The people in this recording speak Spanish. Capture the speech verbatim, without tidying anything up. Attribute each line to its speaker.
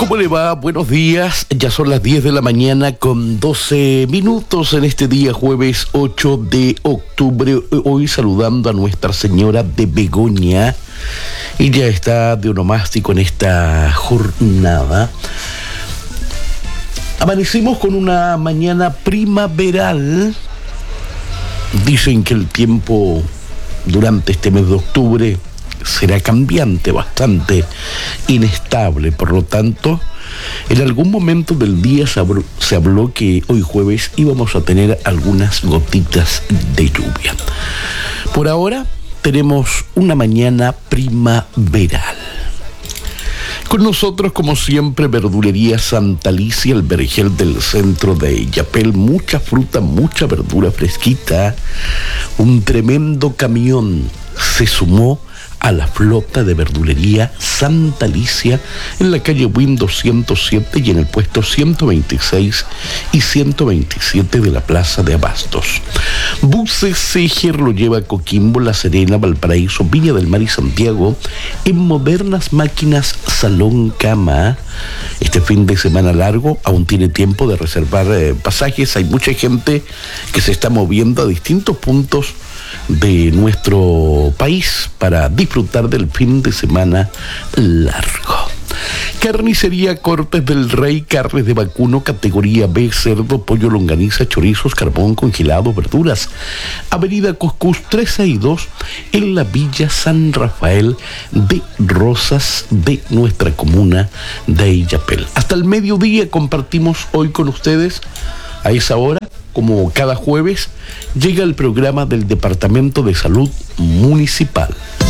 Speaker 1: ¿Cómo le va? Buenos días. Ya son las diez de la mañana con doce minutos en este día jueves ocho de octubre. Hoy saludando a Nuestra Señora de Begoña. Ella está de onomástico en esta jornada. Amanecimos con una mañana primaveral. Dicen que el tiempo durante este mes de octubre será cambiante, bastante inestable. Por lo tanto, en algún momento del día se habló, se habló que hoy jueves íbamos a tener algunas gotitas de lluvia. Por ahora tenemos una mañana primaveral. Con nosotros, como siempre, Verdulería Santa Alicia, el vergel del centro de Illapel. Mucha fruta, mucha verdura fresquita. Un tremendo camión se sumó a la flota de Verdulería Santa Alicia en la calle Win doscientos siete y en el puesto ciento veintiséis y ciento veintisiete de la Plaza de Abastos. Buses Seger lo lleva a Coquimbo, La Serena, Valparaíso, Viña del Mar y Santiago en modernas máquinas Salón Cama. Este fin de semana largo aún tiene tiempo de reservar eh, pasajes. Hay mucha gente que se está moviendo a distintos puntos de nuestro país para disfrutar del fin de semana largo. Carnicería Cortes del Rey, carnes de vacuno categoría B, cerdo, pollo, longaniza, chorizos, carbón congelado, verduras. Avenida Coscús trescientos sesenta y dos en la Villa San Rafael de Rosas de nuestra comuna de Illapel. Hasta el mediodía compartimos hoy con ustedes. A esa hora, como cada jueves, llega el programa del Departamento de Salud Municipal.